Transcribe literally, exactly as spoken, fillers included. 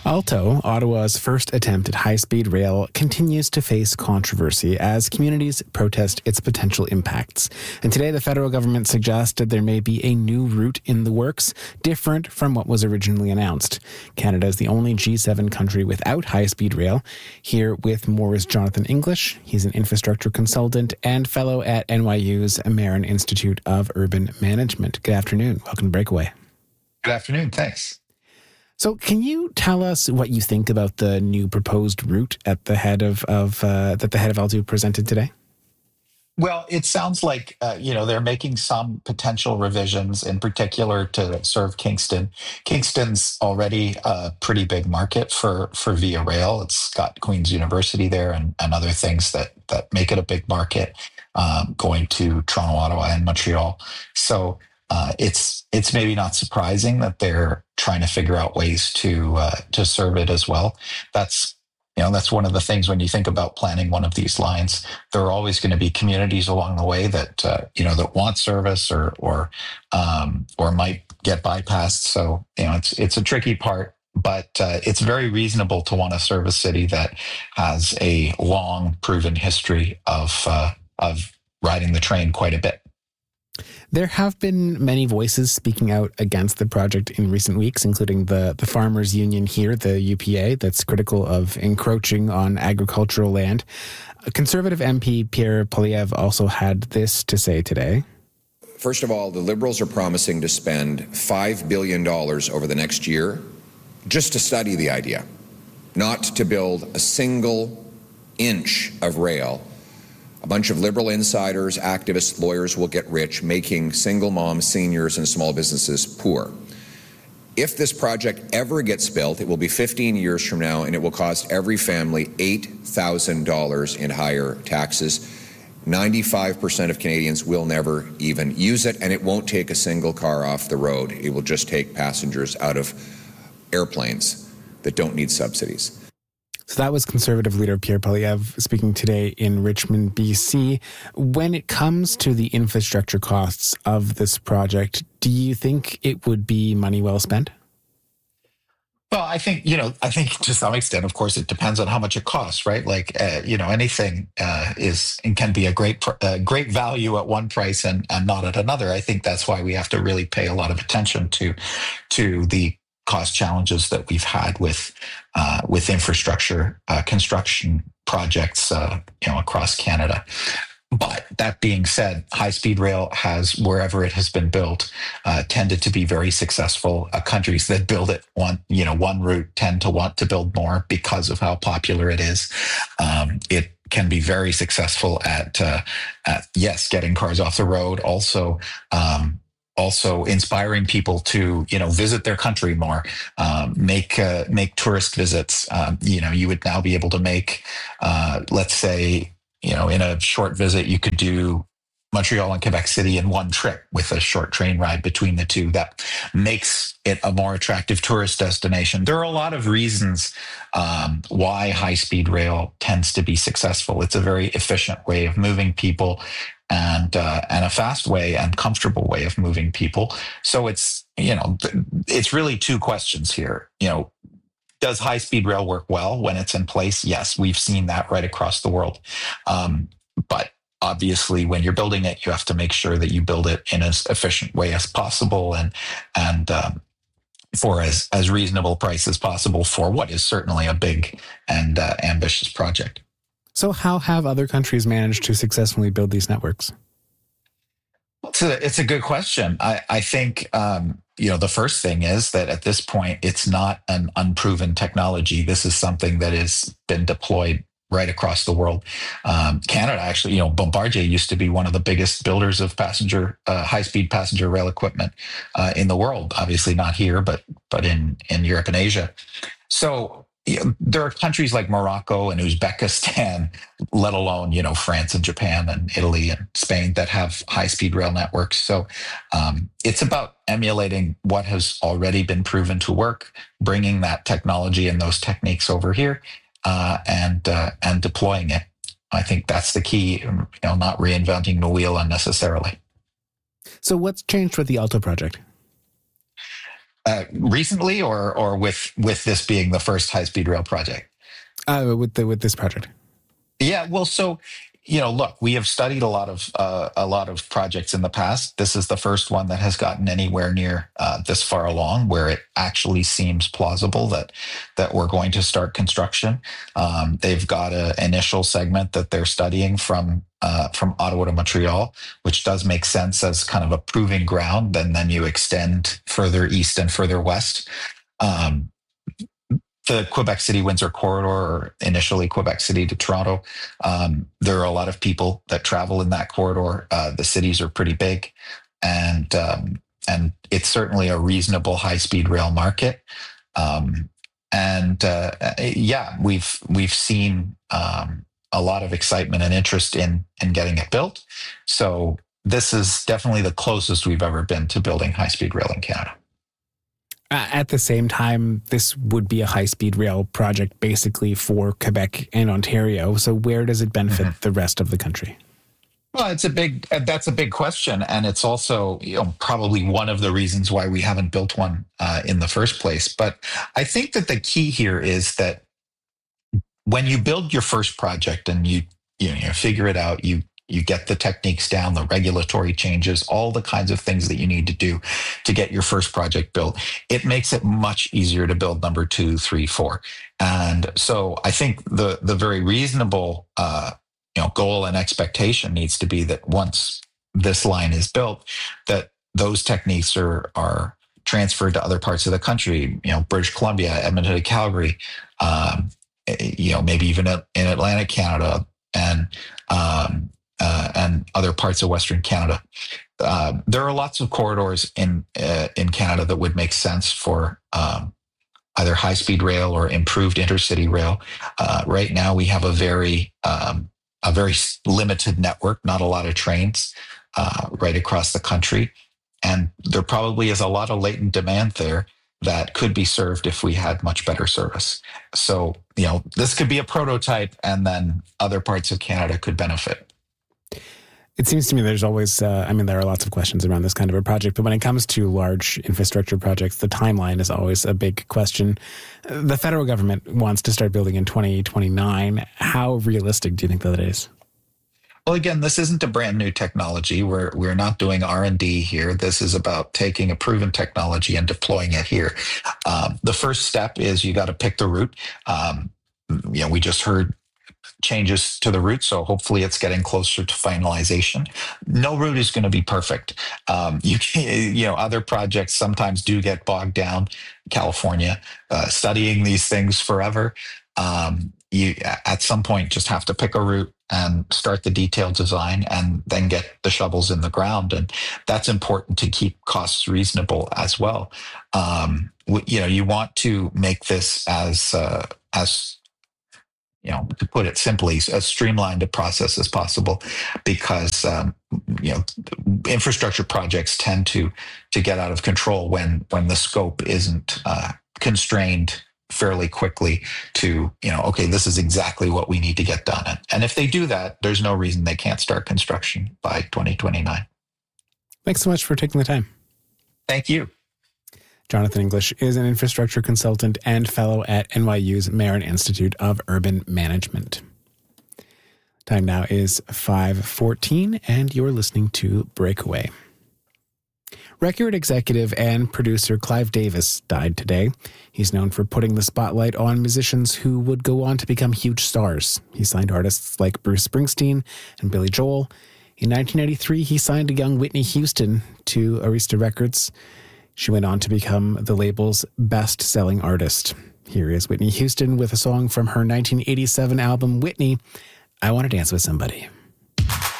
Aalto, Ottawa's first attempt at high-speed rail, continues to face controversy as communities protest its potential impacts. And today, the federal government suggested there may be a new route in the works, different from what was originally announced. Canada is the only G seven country without high-speed rail. Here with more is Jonathan English. He's an infrastructure consultant and fellow at N Y U's Marin Institute of Urban Management. Good afternoon. Welcome to Breakaway. Good afternoon. Thanks. So can you tell us what you think about the new proposed route at the head of, of uh, that the head of Aalto presented today? Well, it sounds like, uh, you know, they're making some potential revisions, in particular to serve Kingston. Kingston's already a pretty big market for, for Via Rail. It's got Queen's University there and, and other things that, that make it a big market, um, going to Toronto, Ottawa, and Montreal. So uh, it's it's maybe not surprising that they're trying to figure out ways to uh, to serve it as well. That's You know, that's one of the things when you think about planning one of these lines. There are always going to be communities along the way that uh, you know that want service or or um, or might get bypassed. So you know, it's it's a tricky part, but uh, it's very reasonable to want to serve a city that has a long, proven history of uh, of riding the train quite a bit. There have been many voices speaking out against the project in recent weeks, including the, the farmers union here, the U P A, that's critical of encroaching on agricultural land. A Conservative M P Pierre Poilievre also had this to say today. First of all, the Liberals are promising to spend five billion dollars over the next year just to study the idea, not to build a single inch of rail. A bunch of Liberal insiders, activists, lawyers will get rich, making single moms, seniors, and small businesses poor. If this project ever gets built, it will be fifteen years from now, and it will cost every family eight thousand dollars in higher taxes. ninety-five percent of Canadians will never even use it, and it won't take a single car off the road. It will just take passengers out of airplanes that don't need subsidies. So that was Conservative leader Pierre Poilievre speaking today in Richmond, B C. When it comes to the infrastructure costs of this project, do you think it would be money well spent? Well, I think, you know, I think to some extent, of course, it depends on how much it costs, right? Like, uh, you know, anything uh, is and can be a great uh, great value at one price and, and not at another. I think that's why we have to really pay a lot of attention to to the cost challenges that we've had with uh, with infrastructure uh, construction projects, uh, you know, across Canada. But that being said, high-speed rail has, wherever it has been built, uh, tended to be very successful. Uh, countries that build it, want, you know, one route tend to want to build more because of how popular it is. Um, it can be very successful at, uh, at yes, getting cars off the road. Also, um, also inspiring people to, you know, visit their country more, um, make uh, make tourist visits. Um, you know, you would now be able to make, uh, let's say, you know, in a short visit, you could do Montreal and Quebec City in one trip with a short train ride between the two. That makes it a more attractive tourist destination. There are a lot of reasons um, why high-speed rail tends to be successful. It's a very efficient way of moving people, and uh, and a fast way and comfortable way of moving people. So it's, you know, it's really two questions here. You know, does high-speed rail work well when it's in place? Yes, we've seen that right across the world. Um, but obviously, when you're building it, you have to make sure that you build it in as efficient way as possible and and um, for as, as reasonable price as possible for what is certainly a big and uh, ambitious project. So how have other countries managed to successfully build these networks? It's a, it's a good question. I, I think, um, you know, the first thing is that at this point, it's not an unproven technology. This is something that has been deployed right across the world. Um, Canada, actually, you know, Bombardier used to be one of the biggest builders of passenger, uh, high-speed passenger rail equipment uh, in the world. Obviously not here, but but in, in Europe and Asia. So, you know, there are countries like Morocco and Uzbekistan, let alone, you know, France and Japan and Italy and Spain that have high-speed rail networks. So um, it's about emulating what has already been proven to work, bringing that technology and those techniques over here, uh, and uh, and deploying it. I think that's the key, you know, not reinventing the wheel unnecessarily. So what's changed with the Aalto project? Uh, recently, or or with with this being the first high speed rail project? Uh, with the with this project. Yeah, well, so you know, look, we have studied a lot of uh, a lot of projects in the past. This is the first one that has gotten anywhere near uh, this far along, where it actually seems plausible that that we're going to start construction. Um, they've got an initial segment that they're studying from uh, from Ottawa to Montreal, which does make sense as kind of a proving ground. And then you extend further east and further west. Um, the Quebec City-Windsor corridor, or initially Quebec City to Toronto. Um, there are a lot of people that travel in that corridor. Uh, the cities are pretty big, and um, and it's certainly a reasonable high-speed rail market. Um, and uh, yeah, we've we've seen um, a lot of excitement and interest in in getting it built. So this is definitely the closest we've ever been to building high-speed rail in Canada. At the same time, this would be a high-speed rail project basically for Quebec and Ontario. So where does it benefit mm-hmm. the rest of the country? Well, it's a big, that's a big question. And it's also, you know, probably one of the reasons why we haven't built one uh, in the first place. But I think that the key here is that when you build your first project and you, you know, you figure it out, you You get the techniques down, the regulatory changes, all the kinds of things that you need to do to get your first project built. It makes it much easier to build number two, three, four. And so I think the the very reasonable uh, you know, goal and expectation needs to be that once this line is built, that those techniques are are transferred to other parts of the country. You know, British Columbia, Edmonton to Calgary, um, you know, maybe even in Atlantic Canada, and um, Uh, and other parts of Western Canada. Uh, there are lots of corridors in uh, in Canada that would make sense for um, either high-speed rail or improved intercity rail. Uh, right now, we have a very um, a very limited network, not a lot of trains uh, right across the country, and there probably is a lot of latent demand there that could be served if we had much better service. So, you know, this could be a prototype, and then other parts of Canada could benefit. It seems to me there's always, uh, I mean, there are lots of questions around this kind of a project, but when it comes to large infrastructure projects, the timeline is always a big question. The federal government wants to start building in twenty twenty-nine. How realistic do you think that is? Well, again, this isn't a brand new technology. We're we're not doing R and D here. This is about taking a proven technology and deploying it here. Um, the first step is you got to pick the route. Um, you know, we just heard changes to the route, so hopefully it's getting closer to finalization. No route is going to be perfect. Um, you can, you know, other projects sometimes do get bogged down. California, uh, studying these things forever. Um, you at some point just have to pick a route and start the detailed design, and then get the shovels in the ground, and that's important to keep costs reasonable as well. Um, you know, you want to make this as uh, as you know, to put it simply, as streamlined a process as possible, because um, you know, infrastructure projects tend to to get out of control when when the scope isn't uh, constrained fairly quickly to, you know, okay, this is exactly what we need to get done. And, and if they do that, there's no reason they can't start construction by twenty twenty-nine. Thanks so much for taking the time. Thank you. Jonathan English is an infrastructure consultant and fellow at N Y U's Marin Institute of Urban Management. Time now is five fourteen, and you're listening to Breakaway. Record executive and producer Clive Davis died today. He's known for putting the spotlight on musicians who would go on to become huge stars. He signed artists like Bruce Springsteen and Billy Joel. In nineteen ninety-three, he signed a young Whitney Houston to Arista Records. She went on to become the label's best-selling artist. Here is Whitney Houston with a song from her nineteen eighty-seven album, Whitney, I Want to Dance with Somebody.